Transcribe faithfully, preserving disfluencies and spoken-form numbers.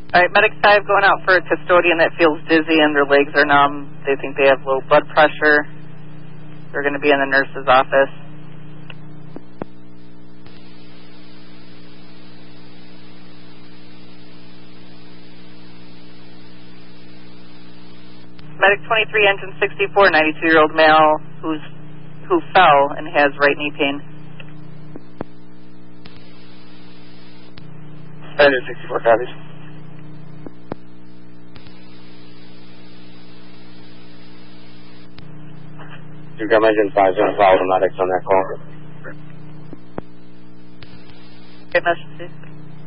All right, Medic five going out for a custodian that feels dizzy and their legs are numb. They think they have low blood pressure. They're going to be in the nurse's office. Medic twenty-three, engine sixty-four, ninety-two-year-old male who's who fell and has right knee pain. Engine sixty-four, copies. You've got engine five, zero, follow the medics on that call. Good message, please.